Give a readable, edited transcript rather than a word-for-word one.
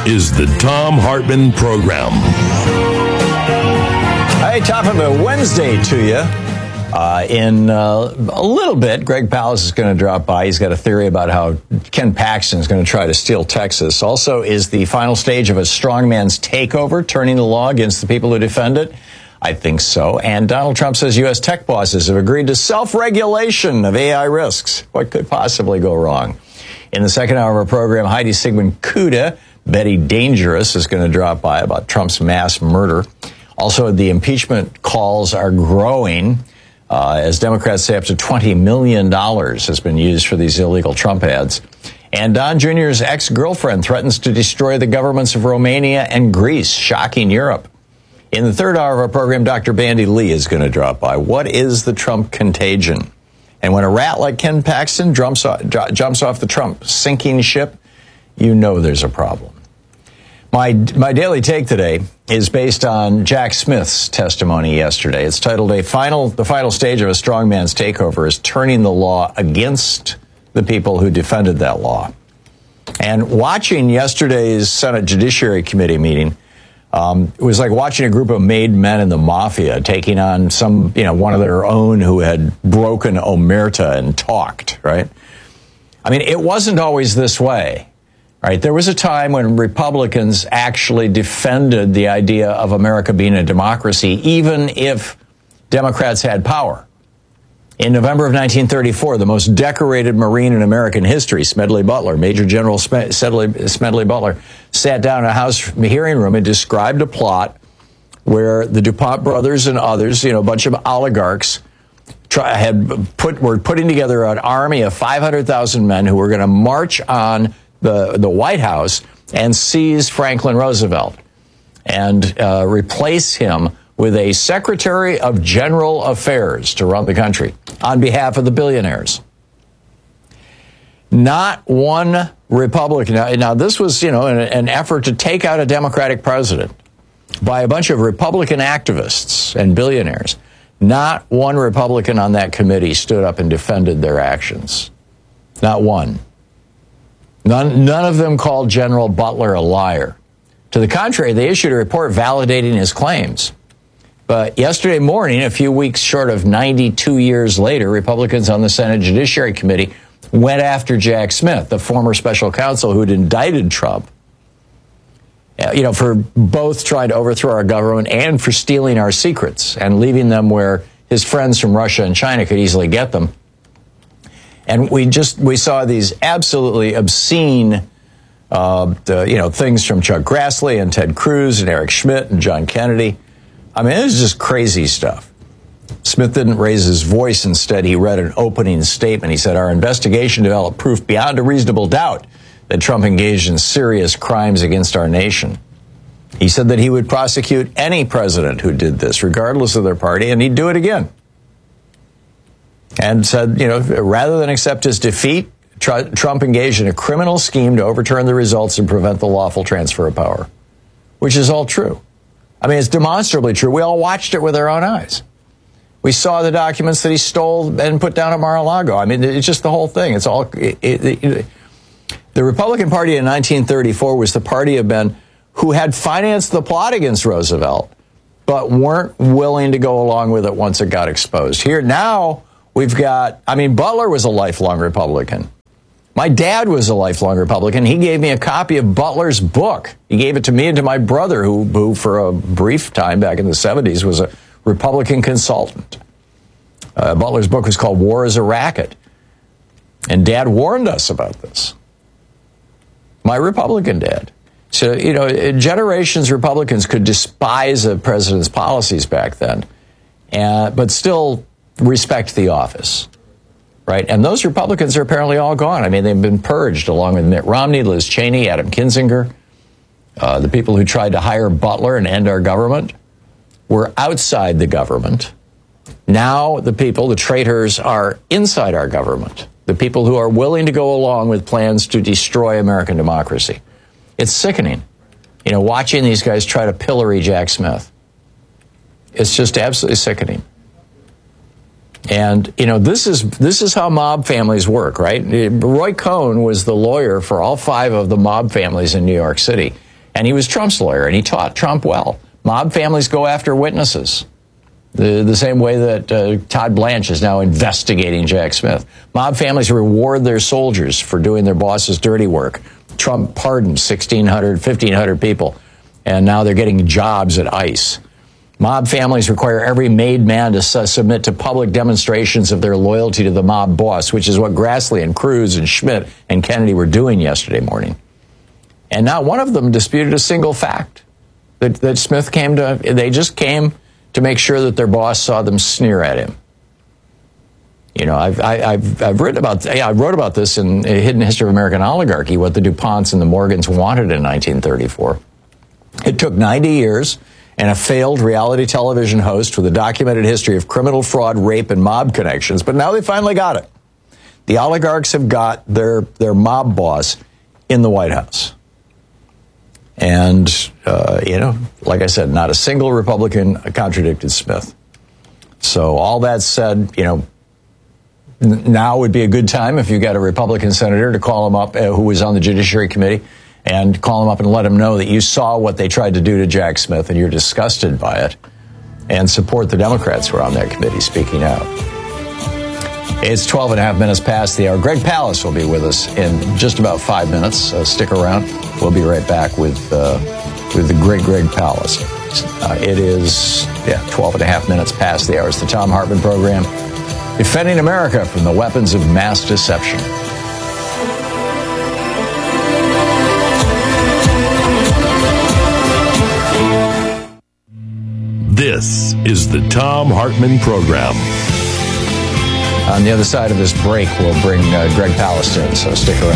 is the Thom Hartmann Program. Hey, top of a Wednesday to you. In a little bit, Greg Palast is going to drop by. He's got a theory about how Ken Paxton is going to try to steal Texas. Also, is the final stage of a strongman's takeover turning the law against the people who defend it? I think so. And Donald Trump says U.S. tech bosses have agreed to self-regulation of AI risks. What could possibly go wrong? In the second hour of our program, Heidi Sigmund-Kuda, Betty Dangerous, is going to drop by about Trump's mass murder. Also, the impeachment calls are growing. As Democrats say, up to $20 million has been used for these illegal Trump ads. And Don Jr.'s ex-girlfriend threatens to destroy the governments of Romania and Greece, shocking Europe. In the third hour of our program, Dr. Bandy Lee is going to drop by. What is the Trump contagion? And when a rat like Ken Paxton jumps off the Trump sinking ship, you know there's a problem. My daily take today is based on Jack Smith's testimony yesterday. It's titled The Final Stage of a Strongman's Takeover is Turning the Law Against the People Who Defended that Law. And watching yesterday's Senate Judiciary Committee meeting, it was like watching a group of made men in the mafia taking on one of their own who had broken omerta and talked, right? I mean, it wasn't always this way. Right. There was a time when Republicans actually defended the idea of America being a democracy, even if Democrats had power. In November of 1934, the most decorated Marine in American history, Smedley Butler, Major General Smedley Butler, sat down in a House hearing room and described a plot where the DuPont brothers and others, a bunch of oligarchs, were putting together an army of 500,000 men who were going to march on the White House and seize Franklin Roosevelt and replace him with a Secretary of General Affairs to run the country on behalf of the billionaires. Not one Republican. Now this was, an effort to take out a Democratic president by a bunch of Republican activists and billionaires. Not one Republican on that committee stood up and defended their actions. Not one. None of them called General Butler a liar. To the contrary, they issued a report validating his claims. But yesterday morning, a few weeks short of 92 years later, Republicans on the Senate Judiciary Committee went after Jack Smith, the former special counsel who'd indicted Trump, for both trying to overthrow our government and for stealing our secrets and leaving them where his friends from Russia and China could easily get them. And we saw these absolutely obscene, things from Chuck Grassley and Ted Cruz and Eric Schmidt and John Kennedy. I mean, it was just crazy stuff. Smith didn't raise his voice. Instead, he read an opening statement. He said, "Our investigation developed proof beyond a reasonable doubt that Trump engaged in serious crimes against our nation." He said that he would prosecute any president who did this, regardless of their party, and he'd do it again. And said, rather than accept his defeat, Trump engaged in a criminal scheme to overturn the results and prevent the lawful transfer of power, which is all true. I mean, it's demonstrably true. We all watched it with our own eyes. We saw the documents that he stole and put down at Mar-a-Lago. I mean, it's just the whole thing. It's all. The Republican Party in 1934 was the party of men who had financed the plot against Roosevelt, but weren't willing to go along with it once it got exposed. Here now, we've got, Butler was a lifelong Republican. My dad was a lifelong Republican. He gave me a copy of Butler's book. He gave it to me and to my brother, who for a brief time back in the 70s was a Republican consultant. Butler's book was called War is a Racket. And Dad warned us about this. My Republican dad. So, generations of Republicans could despise a president's policies back then, but still respect the office. Right. And those Republicans are apparently all gone. I mean, they've been purged along with Mitt Romney, Liz Cheney, Adam Kinzinger. The people who tried to hire Butler and end our government were outside the government. Now the traitors, are inside our government. The people who are willing to go along with plans to destroy American democracy. It's sickening, watching these guys try to pillory Jack Smith. It's just absolutely sickening. And, this is how mob families work, right? Roy Cohn was the lawyer for all 5 of the mob families in New York City. And he was Trump's lawyer, and he taught Trump well. Mob families go after witnesses. The same way that Todd Blanche is now investigating Jack Smith. Mob families reward their soldiers for doing their boss's dirty work. Trump pardoned 1,600, 1,500 people, and now they're getting jobs at ICE. Mob families require every made man to submit to public demonstrations of their loyalty to the mob boss, which is what Grassley and Cruz and Schmidt and Kennedy were doing yesterday morning. And not one of them disputed a single fact that Smith came to. They just came to make sure that their boss saw them sneer at him. You know, I've written about. I wrote about this in A Hidden History of American Oligarchy, what the DuPonts and the Morgans wanted in 1934. It took 90 years and a failed reality television host with a documented history of criminal fraud, rape, and mob connections, but now they finally got it. The oligarchs have got their mob boss in the White House. And, you know, like I said, not a single Republican contradicted Smith. So all that said, you know, now would be a good time if you got a Republican senator to call him up who was on the Judiciary Committee and call him up and let him know that you saw what they tried to do to Jack Smith and you're disgusted by it, and support the Democrats who are on that committee speaking out. It's 12 and a half minutes past the hour. Greg Palast will be with us in just about 5 minutes. Stick around. We'll be right back with the great Greg Palast. It is 12 and a half minutes past the hour. It's the Thom Hartmann Program, defending America from the weapons of mass deception. This is the Thom Hartmann Program. On the other side of this break, we'll bring Greg Palast in, so stick around.